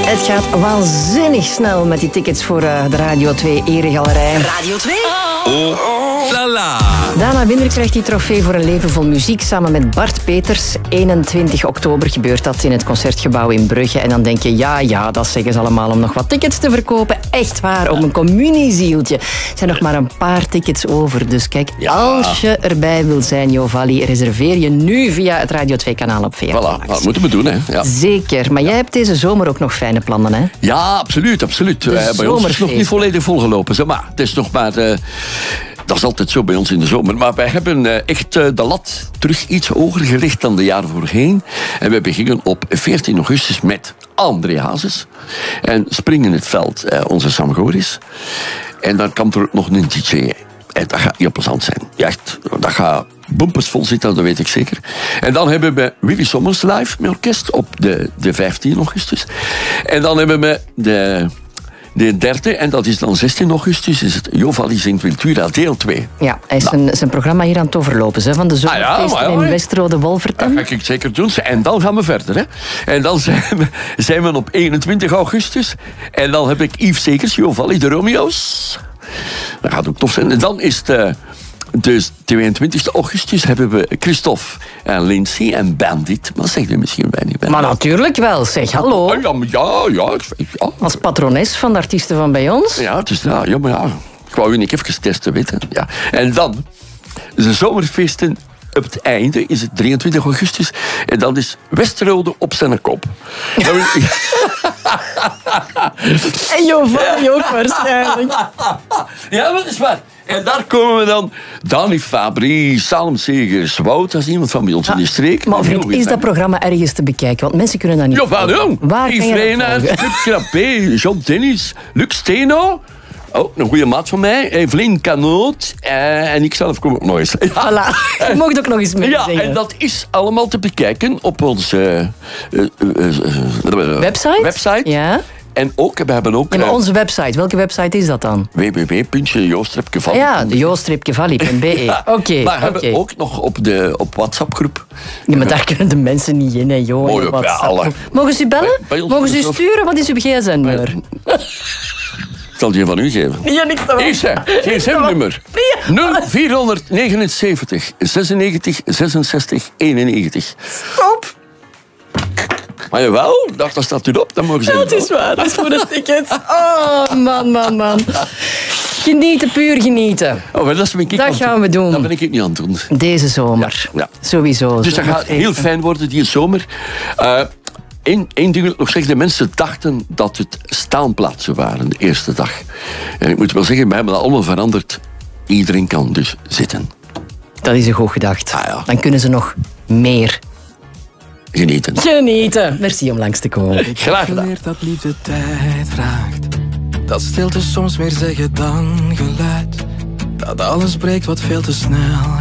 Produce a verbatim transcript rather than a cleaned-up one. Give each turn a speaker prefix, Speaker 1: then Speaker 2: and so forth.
Speaker 1: Het gaat waanzinnig snel met die tickets voor uh, de Radio twee Eregalerij.
Speaker 2: Radio twee? Oh, oh, la la.
Speaker 1: Dana Winder krijgt die trofee voor een leven vol muziek samen met Bart Peters. eenentwintig oktober gebeurt dat in het Concertgebouw in Brugge. En dan denk je, ja, ja, dat zeggen ze allemaal om nog wat tickets te verkopen. Echt waar, om een communiezieltje. Er zijn nog maar een paar tickets over. Dus kijk, ja. Als je erbij wil zijn, Jovalli, reserveer je nu via het Radio twee kanaal op V R.
Speaker 3: Voilà, dat moeten we doen, hè. Ja.
Speaker 1: Zeker, maar jij hebt deze zomer ook nog fijne plannen, hè?
Speaker 3: Ja, absoluut, absoluut. Uh, bij ons is het nog niet volledig volgelopen. Zeg maar, het is nog maar... Uh, dat is altijd zo bij ons in de zomer. Maar wij hebben uh, echt uh, de lat terug iets hoger gelegd dan de jaren voorheen. En we beginnen op veertien augustus met André Hazes. En Spring in het Veld, uh, onze Sam Goris. En dan komt er nog een D J. En dat gaat heel plezant zijn. Ja, echt, dat gaat bumpers zitten, dat weet ik zeker. En dan hebben we Willy Sommers live met orkest op de, de vijftien augustus. En dan hebben we de... De derde, en dat is dan zestien augustus, is het Jovalli zingt Wiltura, deel twee.
Speaker 1: Ja, hij is nou. zijn, zijn programma hier aan het overlopen, hè, van de zomerfeesten ah, ja, in Westrode Wolvertem.
Speaker 3: Dat ga ik zeker doen. En dan gaan we verder. Hè. En dan zijn we, zijn we op eenentwintig augustus. En dan heb ik Yves Segers, Jovalli, de Romeo's. Dat gaat ook tof zijn. En dan is het... Dus tweeëntwintig augustus hebben we Christophe en Lindsay en Bandit. Maar zeg je misschien bij niet.
Speaker 1: Maar natuurlijk wel, zeg hallo.
Speaker 3: Ja, ja, ja, ja.
Speaker 1: Als patrones van de artiesten van bij ons.
Speaker 3: Ja, het is, ja, ja, maar ja. Ik wou u niet even testen, weten. Ja. En dan, de zomerfeesten op het einde is het drieëntwintig augustus. En dan is Westerode op zijn kop.
Speaker 1: En Jovalli ook waarschijnlijk.
Speaker 3: Ja, dat is waar. En daar komen we dan Dani Fabri, Salem Segers, Wout, dat is iemand van bij ons in de streek.
Speaker 1: Maar vriend, is dat programma ergens te bekijken? Want mensen kunnen dat niet
Speaker 3: ja, volgen. Jong.
Speaker 1: Waar
Speaker 3: Yves
Speaker 1: kan je
Speaker 3: Reina, Kurt Krapé, John Dennis, Luc Steno. Oh, een goede maat van mij, Evelien Canoot. Uh, en ik zelf kom ook nog eens. Ja.
Speaker 1: Voilà, je mag ook nog eens mee
Speaker 3: ja,
Speaker 1: zingen.
Speaker 3: En dat is allemaal te bekijken op onze uh, uh, uh,
Speaker 1: website.
Speaker 3: website.
Speaker 1: Ja.
Speaker 3: En ook, we hebben ook...
Speaker 1: Ja, maar onze website, welke website is dat dan?
Speaker 3: w w w punt joost-valli.
Speaker 1: Ja, de joost-valli punt b e. Ja. Oké, okay,
Speaker 3: Maar
Speaker 1: okay.
Speaker 3: hebben we ook nog op de op WhatsApp-groep.
Speaker 1: Ja, maar daar kunnen de mensen niet in, hè, joh.
Speaker 3: Mooi op alle.
Speaker 1: Mogen ze u bellen?
Speaker 3: Bij, bij
Speaker 1: Mogen ze u sturen? Wat is uw gsm-nummer?
Speaker 3: Ik zal die van u geven.
Speaker 1: Ja, niks te
Speaker 3: Deze, gsm-nummer. nul vier negenenzeventig zesennegentig zesenzestig eenennegentig.
Speaker 1: Stop.
Speaker 3: Maar jawel, daar staat u op, dan mogen ze...
Speaker 1: Ja, het is waar, dat is voor de tickets. Oh, man, man, man. Genieten, puur genieten.
Speaker 3: Oh, dat is mijn
Speaker 1: dat gaan we doen.
Speaker 3: Dat ben ik niet aan het doen.
Speaker 1: Deze zomer. Ja, ja. Sowieso.
Speaker 3: Dus dat gaat heel fijn worden, die zomer. Uh, Eén ding wil ik nog zeggen. De mensen dachten dat het staanplaatsen waren de eerste dag. En ik moet wel zeggen, we hebben dat allemaal veranderd. Iedereen kan dus zitten.
Speaker 1: Dat is een goed gedacht.
Speaker 3: Ah, ja.
Speaker 1: Dan kunnen ze nog meer
Speaker 3: genieten.
Speaker 1: Genieten. Merci om langs te komen.
Speaker 3: Graag gedaan.
Speaker 2: Dat liefde tijd vraagt. Dat stilte soms meer zeggen dan geluid. Dat alles breekt wat veel te snel.